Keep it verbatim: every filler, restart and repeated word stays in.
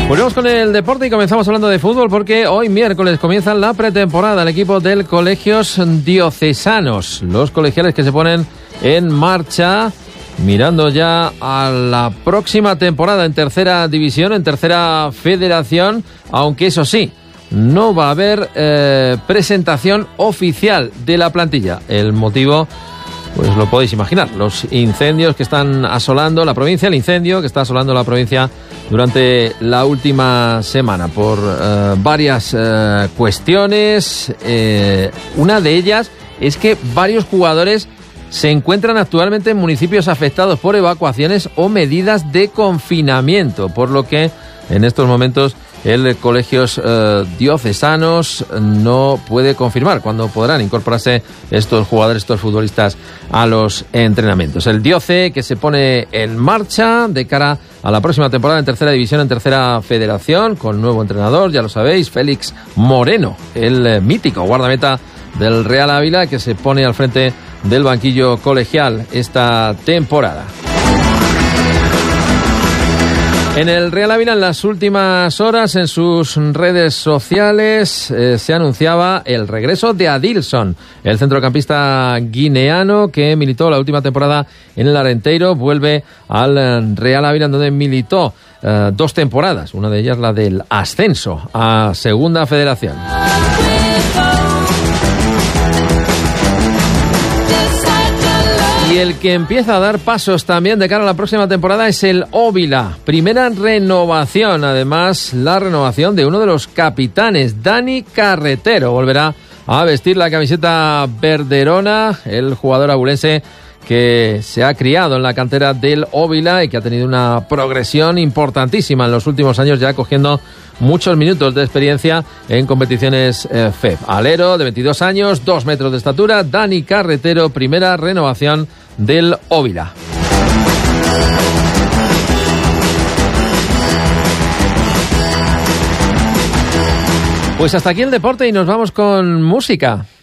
Volvemos con el deporte y comenzamos hablando de fútbol porque hoy miércoles comienza la pretemporada el equipo del Colegios Diocesanos. Los colegiales que se ponen en marcha mirando ya a la próxima temporada en tercera división, en tercera federación, aunque eso sí, no va a haber eh, presentación oficial de la plantilla. El motivo, pues lo podéis imaginar, los incendios que están asolando la provincia, el incendio que está asolando la provincia durante la última semana por eh, varias eh, cuestiones. Eh, una de ellas es que varios jugadores se encuentran actualmente en municipios afectados por evacuaciones o medidas de confinamiento, por lo que en estos momentos el Colegios eh, Diocesanos no puede confirmar cuándo podrán incorporarse estos jugadores, estos futbolistas a los entrenamientos. El Dioce que se pone en marcha de cara a la próxima temporada en tercera división, en tercera federación, con nuevo entrenador, ya lo sabéis, Félix Moreno, el eh, mítico guardameta del Real Ávila, que se pone al frente del banquillo colegial esta temporada. En el Real Ávila, en las últimas horas, en sus redes sociales, eh, se anunciaba el regreso de Adilson, el centrocampista guineano que militó la última temporada en el Arenteiro. Vuelve al Real Ávila, donde militó eh, dos temporadas, una de ellas la del ascenso a Segunda Federación. Y el que empieza a dar pasos también de cara a la próxima temporada es el Óvila. Primera renovación, además, la renovación de uno de los capitanes, Dani Carretero. Volverá a vestir la camiseta verderona, el jugador abulense que se ha criado en la cantera del Óvila y que ha tenido una progresión importantísima en los últimos años, ya cogiendo muchos minutos de experiencia en competiciones eh, F E P. Alero, de veintidós años, dos metros de estatura, Dani Carretero, primera renovación del Óvila. Pues hasta aquí el deporte y nos vamos con música.